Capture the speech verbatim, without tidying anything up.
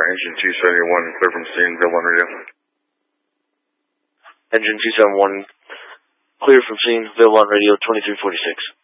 engine two seventy-one, clear from scene, Bill one radio. Engine two seventy-one, clear from scene, Bill one radio, twenty-three forty-six.